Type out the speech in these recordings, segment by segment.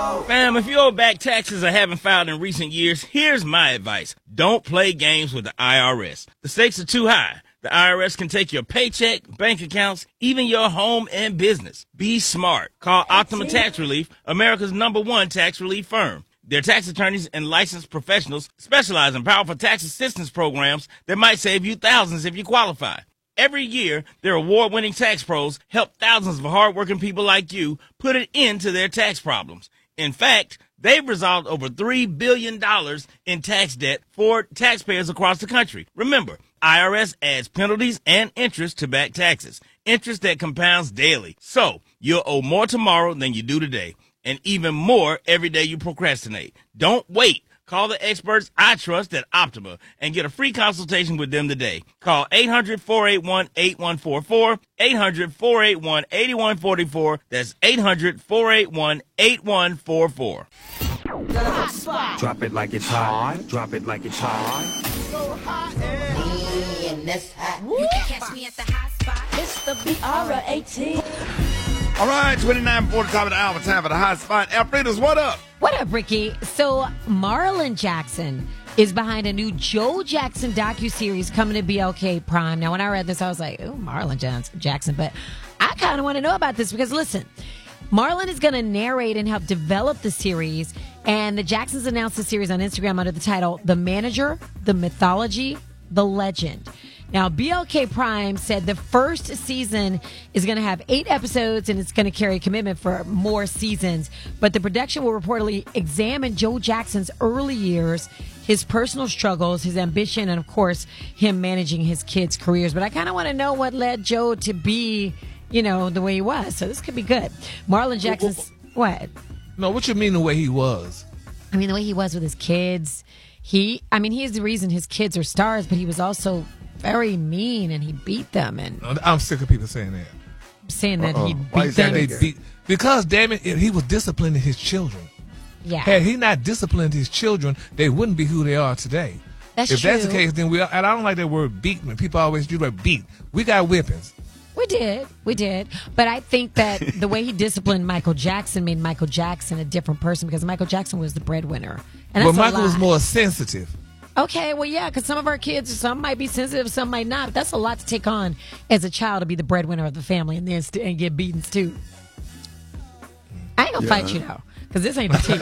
Fam, if you owe back taxes or haven't filed in recent years, here's my advice. Don't play games with the IRS. The stakes are too high. The IRS can take your paycheck, bank accounts, even your home and business. Be smart. Call Optima Tax Relief, America's #1 tax relief firm. Their tax attorneys and licensed professionals specialize in powerful tax assistance programs that might save you thousands if you qualify. Every year, their award-winning tax pros help thousands of hardworking people like you put an end to their tax problems. In fact, they've resolved over $3 billion in tax debt for taxpayers across the country. Remember, IRS adds penalties and interest to back taxes, interest that compounds daily. So, you'll owe more tomorrow than you do today, and even more every day you procrastinate. Don't wait. Call the experts I trust at Optima and get a free consultation with them today. Call 800-481-8144, 800-481-8144. That's 800-481-8144. Drop it like it's hot. Drop it like it's hot. So hot and that's hot. You can catch me at the hot spot. It's the BR18. All right, 29 before the top of the hour. Time for the hot spot. Alfreda's, what up? What up, Ricky? So, Marlon Jackson is behind a new Joe Jackson docuseries coming to BLK Prime. Now, when I read this, I was like, oh, Marlon Jackson. But I kind of want to know about this because, listen, Marlon is going to narrate and help develop the series. And the Jacksons announced the series on Instagram under the title The Manager, The Mythology, The Legend. Now, BLK Prime said the first season is going to have 8 episodes and it's going to carry a commitment for more seasons. But the production will reportedly examine Joe Jackson's early years, his personal struggles, his ambition, and, of course, him managing his kids' careers. But I kind of want to know what led Joe to be, you know, the way he was. So this could be good. Marlon Jackson's... What? No, what you mean the way he was? I mean, the way he was with his kids. He's the reason his kids are stars, but he was also very mean and he beat them. And I'm sick of people saying that. He beat them. Because, damn it, he was disciplining his children. Yeah. Had he not disciplined his children, they wouldn't be who they are today. That's if true. That's the case, then and I don't like that word beat. People always use that beat. We got whippings. We did. But I think that the way he disciplined Michael Jackson made Michael Jackson a different person because Michael Jackson was the breadwinner. And that's Michael was more sensitive. Okay, well, yeah, because some of our kids, some might be sensitive, some might not. But that's a lot to take on as a child to be the breadwinner of the family and then get beatings too. I ain't gonna fight you though, because this ain't the team.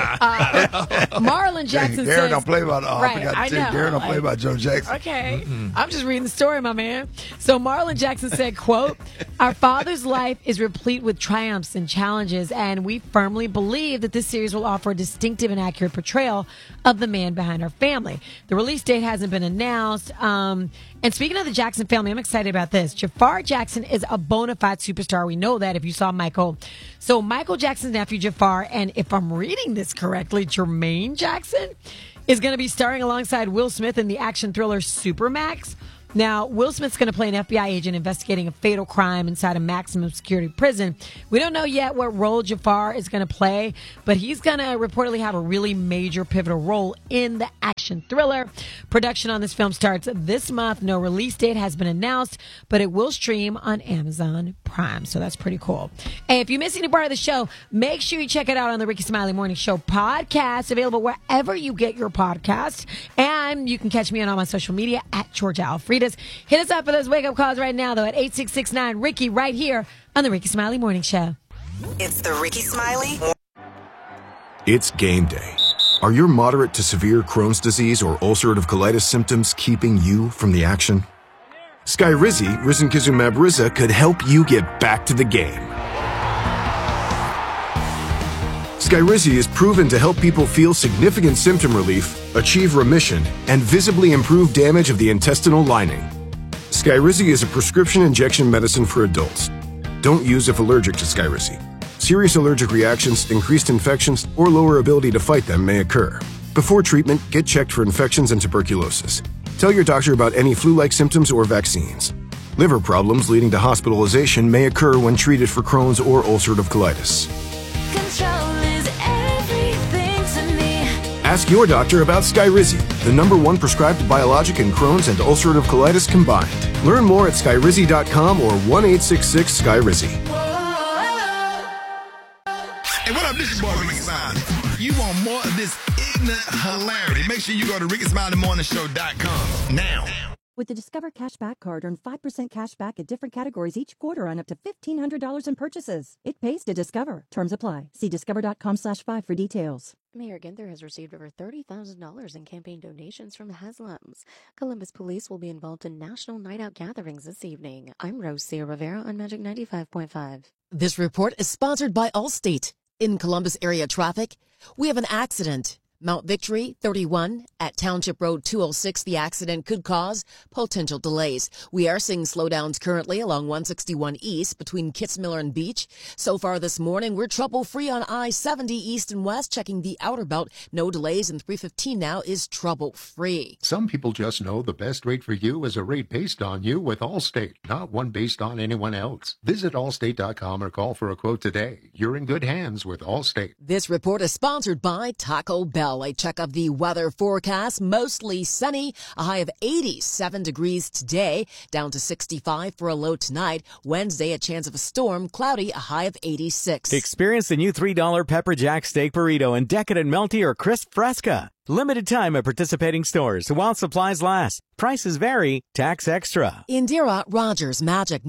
Marlon Jackson says... Darren don't play about... right, I know. Darren don't play about Joe Jackson. Okay, I'm just reading the story, my man. So Marlon Jackson said, quote, "Our father's life is replete with triumphs and challenges, and we firmly believe that this series will offer a distinctive and accurate portrayal of the man behind our family. The release date hasn't been announced. And speaking of the Jackson family, I'm excited about this. Jafar Jackson is a bona fide superstar. We know that if you saw Michael. So Michael Jackson's nephew, Jafar, and if I'm reading this correctly, Jermaine Jackson, is going to be starring alongside Will Smith in the action thriller Supermax. Now, Will Smith's going to play an FBI agent investigating a fatal crime inside a maximum security prison. We don't know yet what role Jafar is going to play, but he's going to reportedly have a really major pivotal role in the action thriller. Production on this film starts this month. No release date has been announced, but it will stream on Amazon Prime, so that's pretty cool. And if you miss any part of the show, make sure you check it out on the Ricky Smiley Morning Show podcast, available wherever you get your podcasts. And you can catch me on all my social media at Georgia Alfredas. Hit us up for those wake-up calls right now, though, at 866-9-RICKY, right here on the Ricky Smiley Morning Show. It's the Ricky Smiley. It's game day. Are your moderate to severe Crohn's disease or ulcerative colitis symptoms keeping you from the action? Skyrizi, risankizumab Riza, could help you get back to the game. Skyrizi is proven to help people feel significant symptom relief, achieve remission, and visibly improve damage of the intestinal lining. Skyrizi is a prescription injection medicine for adults. Don't use if allergic to Skyrizi. Serious allergic reactions, increased infections, or lower ability to fight them may occur. Before treatment, get checked for infections and tuberculosis. Tell your doctor about any flu-like symptoms or vaccines. Liver problems leading to hospitalization may occur when treated for Crohn's or ulcerative colitis. Ask your doctor about Skyrizi, the #1 prescribed biologic in Crohn's and ulcerative colitis combined. Learn more at skyrizi.com or 1-866-SKYRIZI. Hey, what up? This is boy Ricky Smiley. You want more of this ignorant hilarity? Make sure you go to RickySmileyMorningShow.com now. With the Discover Cashback Card, earn 5% cash back at different categories each quarter on up to $1,500 in purchases. It pays to Discover. Terms apply. See discover.com/5 for details. Mayor Ginther has received over $30,000 in campaign donations from Haslams. Columbus police will be involved in national night out gatherings this evening. I'm Rosia Rivera on Magic 95.5. This report is sponsored by Allstate. In Columbus area traffic, we have an accident. Mount Victory, 31, at Township Road 206, the accident could cause potential delays. We are seeing slowdowns currently along 161 East between Kitzmiller and Beach. So far this morning, we're trouble-free on I-70 East and West, checking the outer belt. No delays, and 315 now is trouble-free. Some people just know the best rate for you is a rate based on you with Allstate, not one based on anyone else. Visit Allstate.com or call for a quote today. You're in good hands with Allstate. This report is sponsored by Taco Bell. A check of the weather forecast, mostly sunny, a high of 87 degrees today, down to 65 for a low tonight. Wednesday, a chance of a storm, cloudy, a high of 86. Experience the new $3 Pepper Jack Steak Burrito in Decadent Melty or Crisp Fresca. Limited time at participating stores while supplies last. Prices vary, tax extra. Indira Rogers, Magic.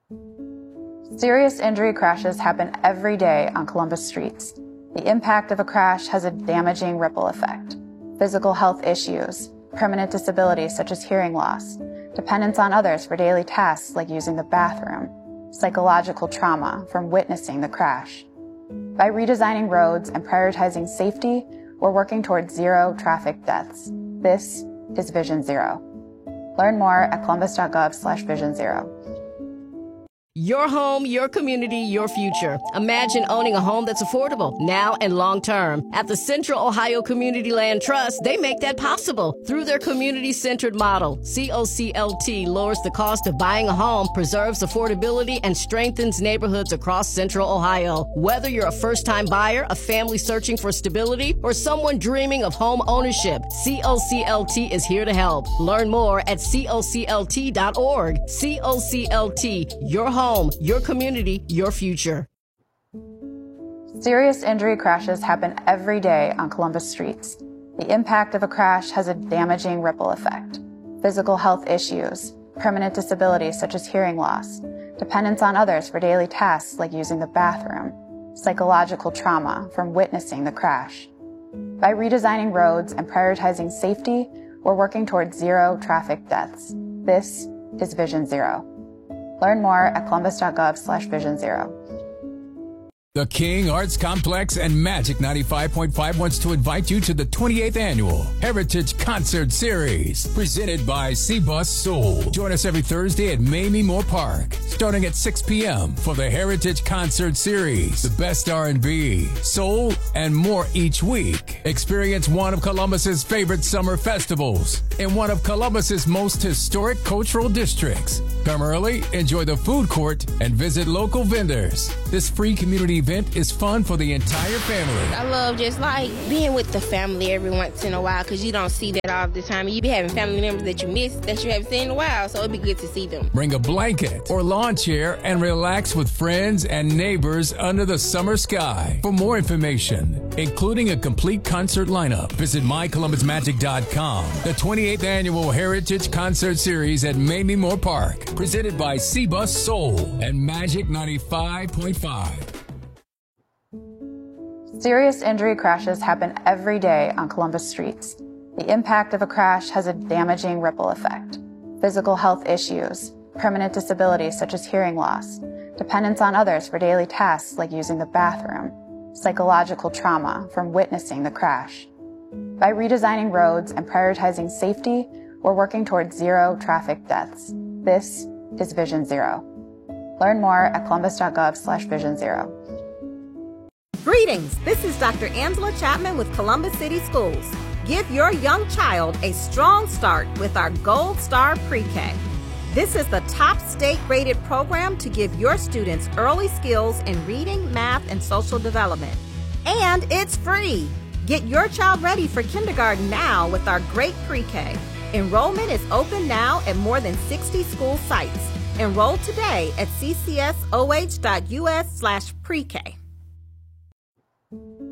Serious injury crashes happen every day on Columbus streets. The impact of a crash has a damaging ripple effect. Physical health issues, permanent disabilities such as hearing loss, dependence on others for daily tasks like using the bathroom, psychological trauma from witnessing the crash. By redesigning roads and prioritizing safety, we're working towards zero traffic deaths. This is Vision Zero. Learn more at columbus.gov/Vision Zero. Your home, your community, your future. Imagine owning a home that's affordable now and long term. At the Central Ohio Community Land Trust, they make that possible through their community-centered model. COCLT lowers the cost of buying a home, preserves affordability, and strengthens neighborhoods across Central Ohio. Whether you're a first-time buyer, a family searching for stability, or someone dreaming of home ownership, COCLT is here to help. Learn more at COCLT.org. COCLT, your home, your community, your future. Serious injury crashes happen every day on Columbus streets. The impact of a crash has a damaging ripple effect. Physical health issues, permanent disabilities such as hearing loss, dependence on others for daily tasks like using the bathroom, psychological trauma from witnessing the crash. By redesigning roads and prioritizing safety, we're working towards zero traffic deaths. This is Vision Zero. Learn more at columbus.gov/Vision Zero. The King Arts Complex and Magic 95.5 wants to invite you to the 28th Annual Heritage Concert Series, presented by C-Bus Soul. Join us every Thursday at Mamie Moore Park, starting at 6 p.m. for the Heritage Concert Series. The best R&B, soul, and more each week. Experience one of Columbus's favorite summer festivals in one of Columbus's most historic cultural districts. Come early, enjoy the food court, and visit local vendors. This free community event is fun for the entire family. I love just like being with the family every once in a while because you don't see that all the time. You be having family members that you miss that you haven't seen in a while, so it'd be good to see them. Bring a blanket or lawn chair and relax with friends and neighbors under the summer sky. For more information, including a complete concert lineup, visit mycolumbusmagic.com. The 28th Annual Heritage Concert Series at Mamie Moore Park, presented by C-Bus Soul and Magic 95.5. Serious injury crashes happen every day on Columbus streets. The impact of a crash has a damaging ripple effect. Physical health issues, permanent disabilities such as hearing loss, dependence on others for daily tasks like using the bathroom, psychological trauma from witnessing the crash. By redesigning roads and prioritizing safety, we're working towards zero traffic deaths. This is Vision Zero. Learn more at columbus.gov/Vision Zero. Greetings, this is Dr. Angela Chapman with Columbus City Schools. Give your young child a strong start with our Gold Star Pre-K. This is the top state-rated program to give your students early skills in reading, math, and social development. And it's free. Get your child ready for kindergarten now with our great Pre-K. Enrollment is open now at more than 60 school sites. Enroll today at ccsoh.us/pre-K.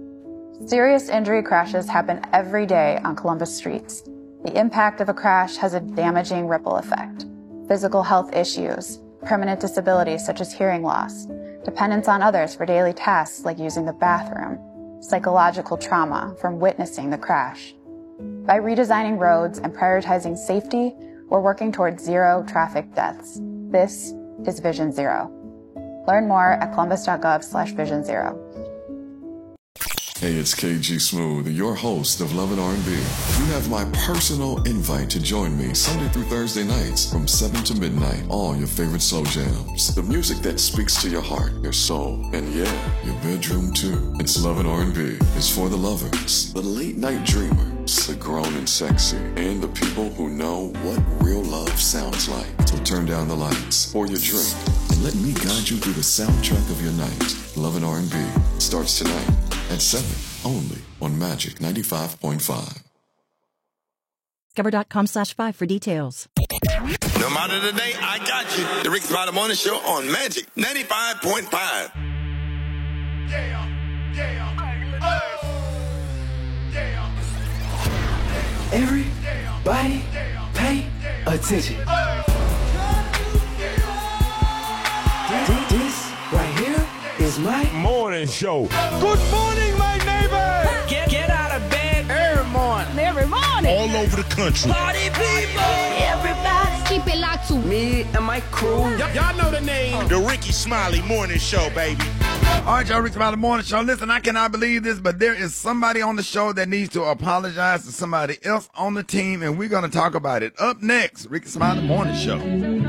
Serious injury crashes happen every day on Columbus streets. The impact of a crash has a damaging ripple effect. Physical health issues, permanent disabilities such as hearing loss, dependence on others for daily tasks like using the bathroom, psychological trauma from witnessing the crash. By redesigning roads and prioritizing safety, we're working towards zero traffic deaths. This is Vision Zero. Learn more at columbus.gov/Vision Zero. Hey, it's KG Smooth, your host of Love and R&B. You have my personal invite to join me Sunday through Thursday nights from 7 to midnight. All your favorite slow jams. The music that speaks to your heart, your soul, and yeah, your bedroom too. It's Love and R&B. It's for the lovers, the late night dreamers, the grown and sexy, and the people who know what real love sounds like. So turn down the lights, pour your drink, and let me guide you through the soundtrack of your night. Love and R&B starts tonight at 7, only on Magic 95.5. Discover.com/5 for details. No matter the day, I got you. The Rick Smiley Morning Show on Magic 95.5. Everybody pay attention. This right here is my morning show. Good morning, my neighbor. Get out of bed every morning. Every morning. All over the country. Party people. Everybody keep it locked to Me and my crew. Y'all know the name. The Ricky Smiley Morning Show, baby. All right, y'all, Rick Smiley Morning Show. Listen, I cannot believe this, but there is somebody on the show that needs to apologize to somebody else on the team, and we're going to talk about it. Up next, Rick Smiley Morning Show.